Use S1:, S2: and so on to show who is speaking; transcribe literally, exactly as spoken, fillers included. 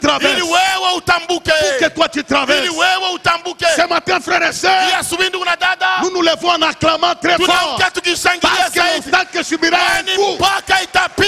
S1: traverses.
S2: ili wewe utambuke,
S1: Pour que toi tu traverses.
S2: ili wewe utambuke.
S1: Ce matin, frères et sœurs,
S2: Asubuhi ndugu na dada,
S1: nous nous levons en acclamant très fort.
S2: tunaamka tukishangilia
S1: Parce que
S2: zaidi,
S1: l'obstacle que subira un
S2: kwani
S1: coup
S2: mpaka itapita.